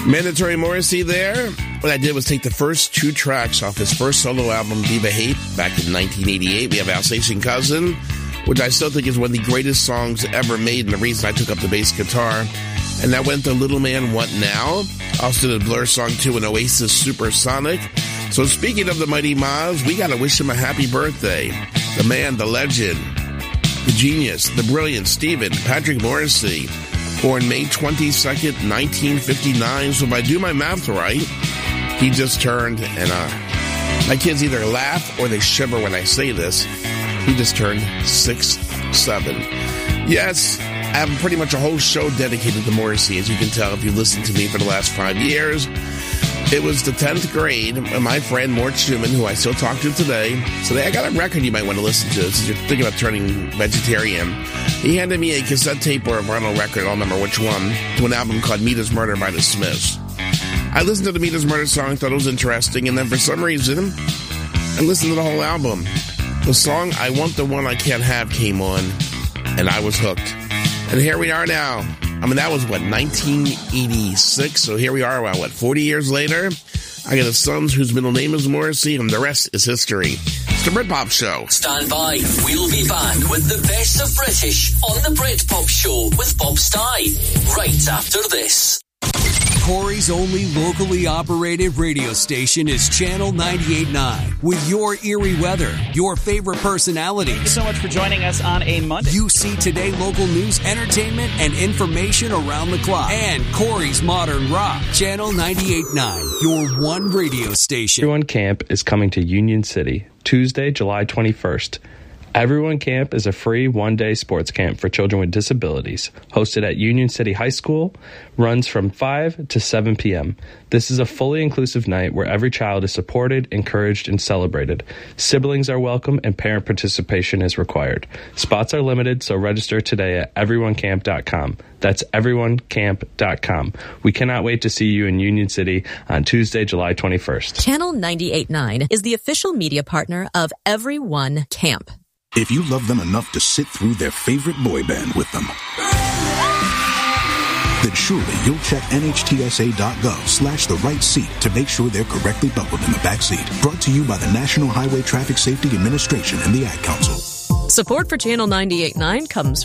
Mandatory Morrissey there. What I did was take the first two tracks off his first solo album, Viva Hate, back in 1988. We have Alsatian Cousin, which I still think is one of the greatest songs ever made, and the reason I took up the bass guitar. And that went to Little Man, What Now? Also did a Blur song too, and Oasis Supersonic. So speaking of the Mighty Moz, we got to wish him a happy birthday. The man, the legend, the genius, the brilliant Stephen Patrick Morrissey, born May 22nd, 1959. So if I do my math right, he just turned, and my kids either laugh or they shiver when I say this, he just turned 6'7". Yes, I have pretty much a whole show dedicated to Morrissey, as you can tell if you listened to me for the last 5 years. It was the 10th grade, and my friend Mort Schumann, who I still talk to today, said, "Hey, I got a record you might want to listen to since you're thinking about turning vegetarian." He handed me a cassette tape or a vinyl record, I don't remember which one, to an album called Meat is Murder by the Smiths. I listened to the Meat is Murder song, thought it was interesting, and then for some reason, I listened to the whole album. The song I Want the One I Can't Have came on, and I was hooked. And here we are now. I mean, that was, 1986? So here we are, 40 years later? I got a son whose middle name is Morrissey, and the rest is history. It's the Britpop Show. Stand by. We'll be back with the best of British on the Britpop Show with Bob Stye, right after this. Corey's only locally operated radio station is Channel 98.9. With your eerie weather, your favorite personalities. Thank you so much for joining us on a Monday. You see today local news, entertainment, and information around the clock. And Corey's Modern Rock. Channel 98.9, your one radio station. Everyone Camp is coming to Union City, Tuesday, July 21st. Everyone Camp is a free one-day sports camp for children with disabilities, hosted at Union City High School, runs from 5 to 7 p.m. This is a fully inclusive night where every child is supported, encouraged, and celebrated. Siblings are welcome, and parent participation is required. Spots are limited, so register today at everyonecamp.com. That's everyonecamp.com. We cannot wait to see you in Union City on Tuesday, July 21st. Channel 98.9 is the official media partner of Everyone Camp. If you love them enough to sit through their favorite boy band with them, then surely you'll check NHTSA.gov/the right seat to make sure they're correctly buckled in the back seat. Brought to you by the National Highway Traffic Safety Administration and the Ad Council. Support for Channel 98.9 comes